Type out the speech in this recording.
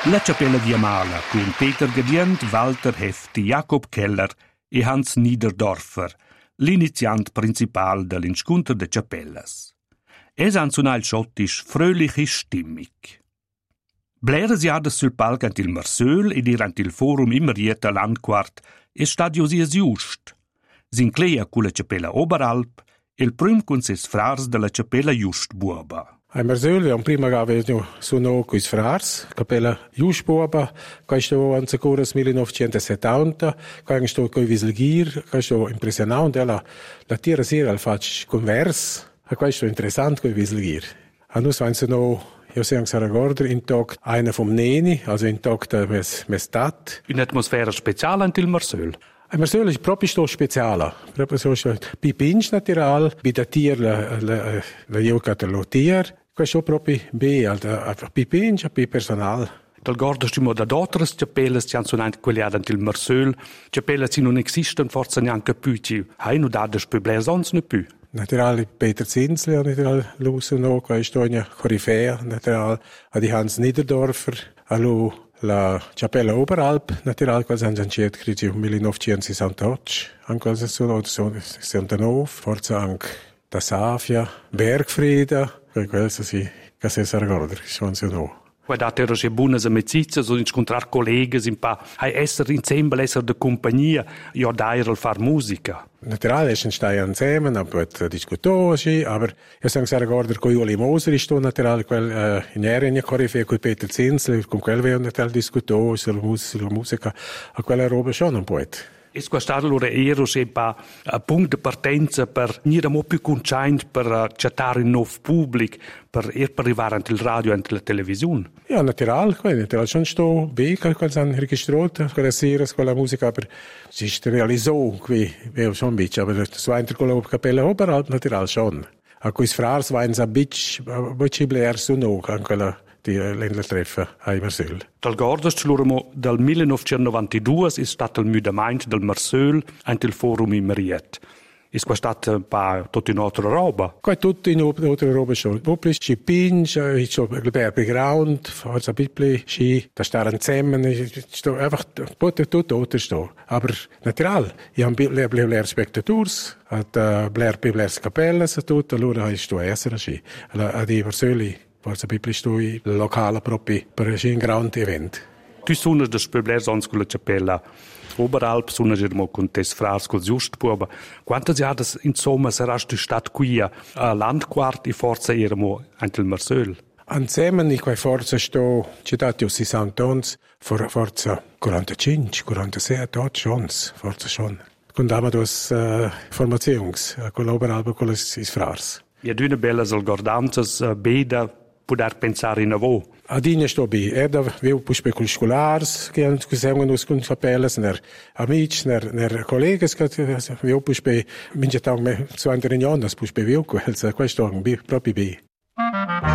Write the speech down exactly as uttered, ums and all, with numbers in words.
La Chapella Viamala con Peter Gedient, Walter Hefti, Jacob Keller e Hans Niederdorfer, l'iniziant principal dell'Inscunter de Chapellas. Es han sunal schottisch fröhlich e stimmig. Bleras jadas sul palc ant il Marsöl ed irant il forum immerieta Landquart e stadio sias just. S'inclea cu la Chapella Oberalp e il prüm cun ses frars de la Chapella Just Buoba. A Marsöl abbiamo prima avevo suonato con i frars, Cappella Just Buoba, questo ancora nel millenovecentosettanta, quando sto con i Wieselgir, questo impressionante, la, la tira sera al faccio con vers, e questo è interessante con i Wieselgir. A noi sono io sei anche ricordo in tog einer vom Neni, also in tog der mes Mestat. Un'atmosfera speciale ant il Marsöl. Il Marsöl è proprio sto speciale, proprio so bi pinch natural, bi da tier la la la ioca lo tier, questo proprio bi al bi pinch bi personal. Dal gordo stimo da d'altras chapellas ci han sonant quelli ant il Marsöl, chapellas ci non existan forza neanche più, ci hai no dadas più blesons ne più. Natural Peter Zinsli, natural Lusono, questo è Corifea, natural a di Hans Niederdorfer, allo la Chapella Oberalp, natural quasi han gianciet crisi nel millenovecentosessantotto, anche se sono sessantanove, forza anche da Safia, Bergfrieda, quel si, che si sa ricordare, che sono sono. Guardate, era se buonas amicizie, so incontrar collegas, in pa, hai esser insieme, esser de compagnia, io dair al far musica. Naturale, es stai insieme, han poi discutosi, aber io sono sa ricordare con Juli Moser, ist naturale, quel uh, in Erenia Corifea con Peter Zinsli, con quel veo naturale discutosi, la musica, la musica, a quella roba schon un po'. Es questo allora ero sempre a punto di partenza per venire mo più conciaint per chattare in nuovo pubblico, per, per arrivare ante il radio e ante la televisione. Ja, natural, natural schon sto bene, quando hanno registrato, quella sera, quella musica, per si realizzò qui, vedo schon un bisschen, aber das war con la Cappella Oberalp, natural schon. A quei frars waren un bisschen, un bisschen bler su no, con quella l'endla treffa ai Marsöl. Dal gordo st'luramo dal millenovecentonovantadue è stato il mudament del Marsöl ante il forum in Mariet. È stato un po' tutta un'altra roba. Qua è tutta un'altra roba schon. Popli ci pinch, ich so il background, forza pipli ci da stare zusammen, sto einfach tutto tutto tutto sto. Aber natural, i han bler bler spectators, at bler bler capellas tutto, allora è sto essere ci. Alla di Marsöli forza pipli stoi locale proprio per un grande evento. Tu suonas das Speblers con la Chapella Oberalp, suonas irmo con tes frars col Justbuoba. Quantas jadas insomma saras tu stat qui a Landquart e forza irmo ante il Marsöl? Insieme in quei forza sto citato sessanta ons, for forza quarantacinque, quarantasei, dort schon, forza schon. Con damados uh, formazions, con l'Oberalp con le sis frars. Ja dune bellas al gordanzas uh, beda poder pensare in avo. Adine sto bi, er da veu puspe cul scolars, che han cusengen us cun capellas, ner amici, ner, ner collegas, che veu puspe, mince tau me, su ante rignonas, puspe veu quels, questo bi, proprio bi.